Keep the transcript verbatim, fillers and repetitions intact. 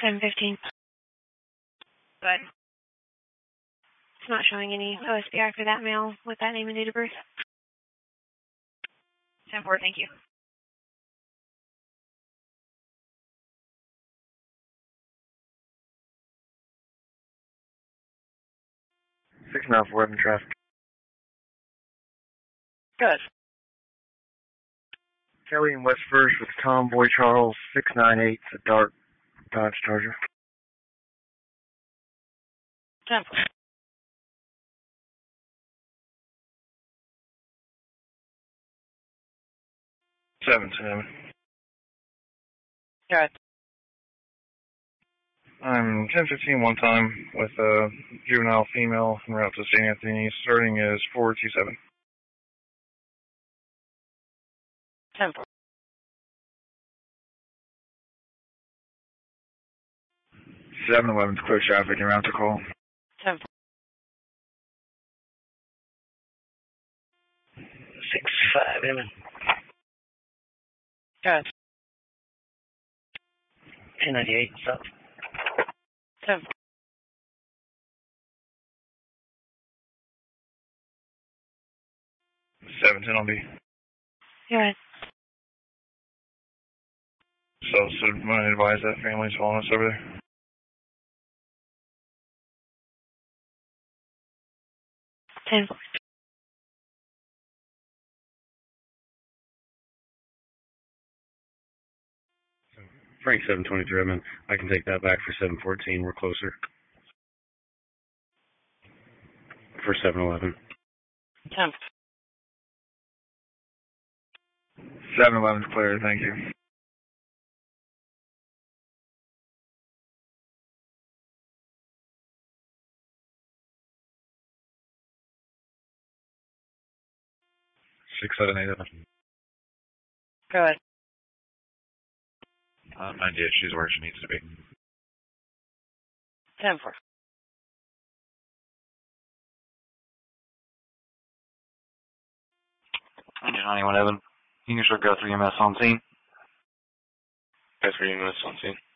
seven fifteen. But it's not showing any O S B I for that mail with that name and date of birth. ten four, thank you. six nine four in traffic. Good. Kelly in West First with Tomboy Charles, six nine eight, a dark Dodge Charger. ten four. seven seven. Good. I'm ten fifteen one time with a juvenile female en route to Saint Anthony. Starting is four two seven. ten four. seven eleven's clear traffic en route to call. ten four. six five, Amen. Good. ten ninety-eight, what's up? ten four. seven ten on B. Good. So, so I'm going to advise that family's following us over there. ten four. Frank seven twenty-three, Edmund. I can take that back for seven fourteen. We're closer. For seven eleven. ten four. seven eleven's clear, thank you. six seven eight. Go ahead. Uh, ninety-eight, she's where she needs to be. ten four. Engine ninety-one, Evan. You can sure go through E M S on scene. Go through E M S on scene.